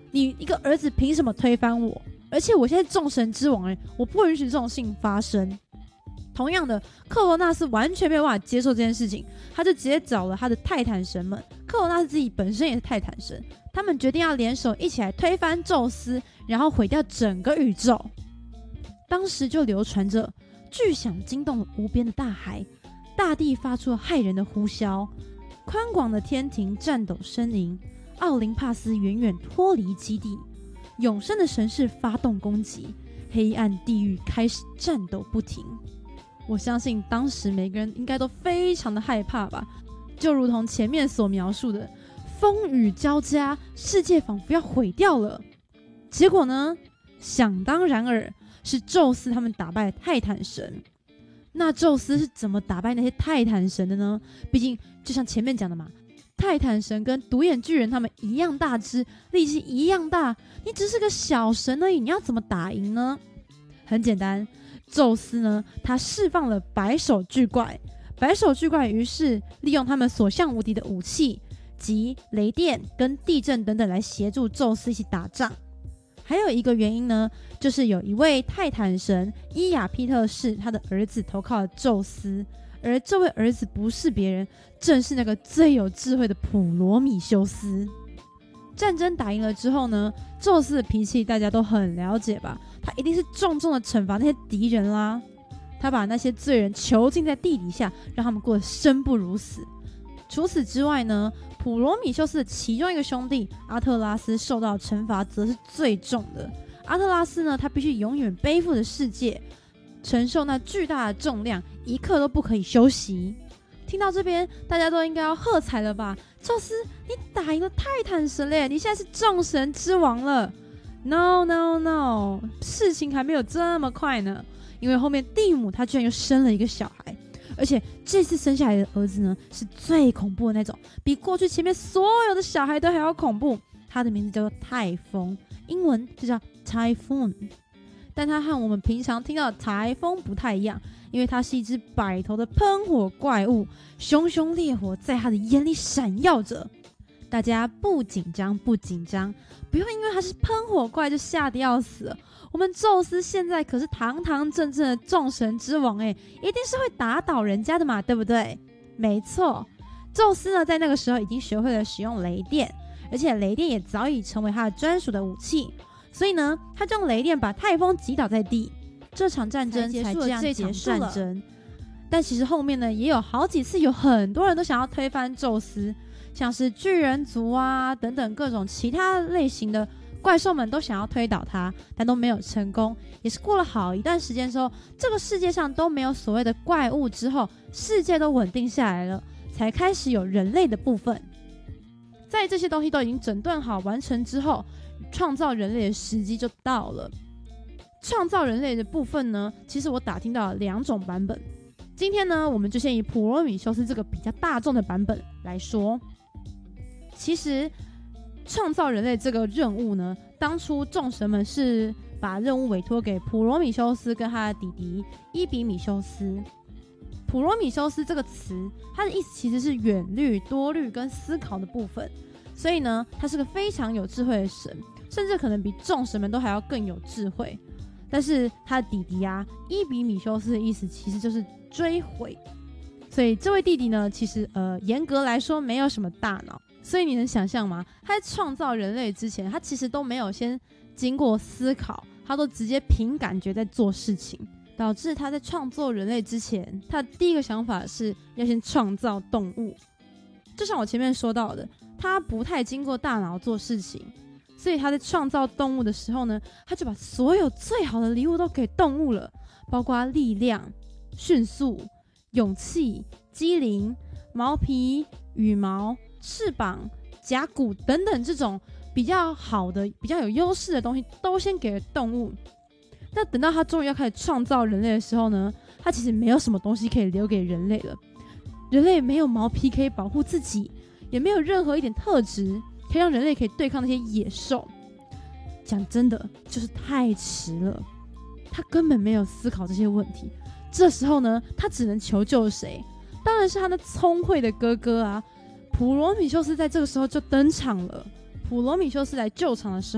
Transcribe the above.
你一个儿子凭什么推翻我？而且我现在众神之王我不允许这种事情发生。同样的，克罗纳斯完全没有办法接受这件事情，他就直接找了他的泰坦神们。克罗纳斯自己本身也是泰坦神，他们决定要联手一起来推翻宙斯，然后毁掉整个宇宙。当时就流传着巨响惊动了无边的大海，大地发出了骇人的呼啸，宽广的天庭颤抖呻吟，奥林帕斯远远脱离基地，永生的神士发动攻击，黑暗地狱开始战斗不停。我相信当时每个人应该都非常的害怕吧，就如同前面所描述的，风雨交加，世界仿佛要毁掉了。结果呢，想当然尔，是宙斯他们打败泰坦神。那宙斯是怎么打败那些泰坦神的呢？毕竟就像前面讲的嘛，泰坦神跟独眼巨人他们一样大只，力气一样大，你只是个小神而已，你要怎么打赢呢？很简单，宙斯呢，他释放了白手巨怪，白手巨怪于是利用他们所向无敌的武器及雷电跟地震等等来协助宙斯一起打仗。还有一个原因呢，就是有一位泰坦神伊雅庇特氏，他的儿子投靠了宙斯，而这位儿子不是别人，正是那个最有智慧的普罗米修斯。战争打赢了之后呢，宙斯的脾气大家都很了解吧，他一定是重重的惩罚那些敌人啦。他把那些罪人囚禁在地底下，让他们过得生不如死。除此之外呢，普罗米修斯的其中一个兄弟阿特拉斯受到的惩罚则是最重的。阿特拉斯呢，他必须永远背负着世界，承受那巨大的重量，一刻都不可以休息。听到这边，大家都应该要喝彩了吧？宙斯，你打赢了泰坦神嘞！你现在是众神之王了。No No No， 事情还没有这么快呢。因为后面蒂姆他居然又生了一个小孩，而且这次生下来的儿子呢，是最恐怖的那种，比过去前面所有的小孩都还要恐怖。他的名字叫做泰风，英文就叫 Typhoon。但它和我们平常听到的台风不太一样，因为它是一只百头的喷火怪物，熊熊烈火在它的眼里闪耀着。大家不紧张，不紧张，不用因为它是喷火怪就吓得要死了。我们宙斯现在可是堂堂正正的众神之王一定是会打倒人家的嘛，对不对？没错，宙斯呢在那个时候已经学会了使用雷电，而且雷电也早已成为他的专属的武器。所以呢，他就用雷电把泰风击倒在地，这场战争才这样结束了。但其实后面呢，也有好几次有很多人都想要推翻宙斯，像是巨人族啊等等各种其他类型的怪兽们都想要推倒他，但都没有成功。也是过了好一段时间之后，这个世界上都没有所谓的怪物之后，世界都稳定下来了，才开始有人类的部分。在这些东西都已经整顿好完成之后，创造人类的时机就到了。创造人类的部分呢，其实我打听到了2种版本。今天呢，我们就先以普罗米修斯这个比较大众的版本来说。其实创造人类这个任务呢，当初众神们是把任务委托给普罗米修斯跟他的弟弟伊比米修斯。普罗米修斯这个词，它的意思其实是远虑、多虑跟思考的部分，所以呢，他是个非常有智慧的神，甚至可能比众神们都还要更有智慧。但是他的弟弟伊比米修斯的意思其实就是追悔，所以这位弟弟呢，其实严格来说没有什么大脑。所以你能想象吗？他在创造人类之前，他其实都没有先经过思考，他都直接凭感觉在做事情，导致他在创作人类之前，他的第一个想法是要先创造动物。就像我前面说到的，他不太经过大脑做事情，所以他在创造动物的时候呢，他就把所有最好的礼物都给动物了，包括力量、迅速、勇气、机灵、毛皮、羽毛、翅膀、甲骨等等这种比较好的、比较有优势的东西都先给了动物。那等到他终于要开始创造人类的时候呢，他其实没有什么东西可以留给人类了。人类没有毛皮可以保护自己，也没有任何一点特质可以让人类可以对抗那些野兽。讲真的，就是太迟了，他根本没有思考这些问题。这时候呢，他只能求救谁？当然是他那聪慧的哥哥普罗米修斯在这个时候就登场了。普罗米修斯来救场的时